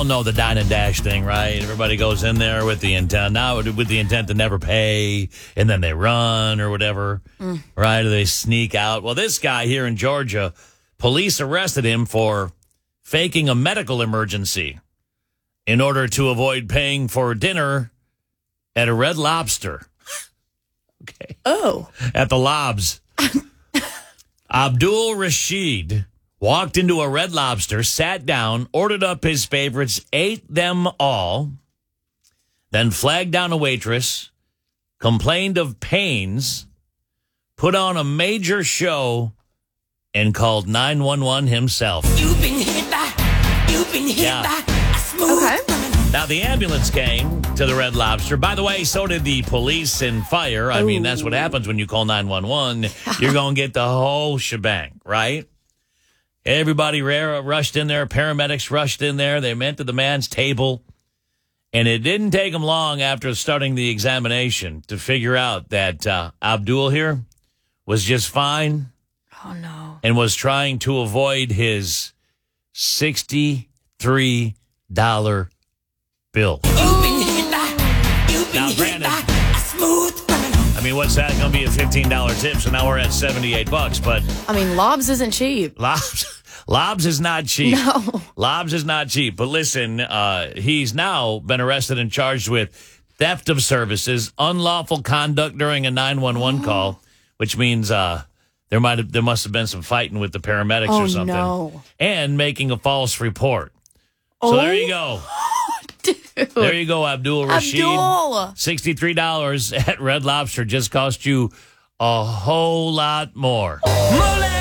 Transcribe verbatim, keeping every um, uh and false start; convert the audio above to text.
know the dine and dash thing, right? Everybody goes in there with the intent, now with the intent to never pay, and then they run or whatever, mm. right? Or they sneak out. Well, this guy here in Georgia, police arrested him for faking a medical emergency in order to avoid paying for dinner at a Red Lobster. Okay. Oh. At the Lobs. Abdul Rashid walked into a Red Lobster, sat down, ordered up his favorites, ate them all, then flagged down a waitress, complained of pains, put on a major show, and called nine one one himself. You've been hit by, you've been hit Yeah. by a smooth Okay. criminal. Now, the ambulance came to the Red Lobster. By the way, so did the police and fire. I mean, that's what happens when you call nine one one. You're going to get the whole shebang, right? Everybody rare- rushed in there. Paramedics rushed in there. They went to the man's table. And it didn't take them long after starting the examination to figure out that uh, Abdul here was just fine. Oh, no. And was trying to avoid his sixty-three dollar bill. You've been hit by, you've been Now, hit granted- by a smooth criminal. I mean, what's that going to be a fifteen dollar tip? So now we're at seventy-eight bucks. But I mean, Lobs isn't cheap. Lobs, Lobs is not cheap. No. Lobs is not cheap. But listen, uh, he's now been arrested and charged with theft of services, unlawful conduct during a nine one one call, which means uh, there might have, there must have been some fighting with the paramedics Oh, or something, no. and making a false report. So Oh. there you go. Dude. There you go, Abdul Rashid. Abdul. sixty-three dollars at Red Lobster just cost you a whole lot more.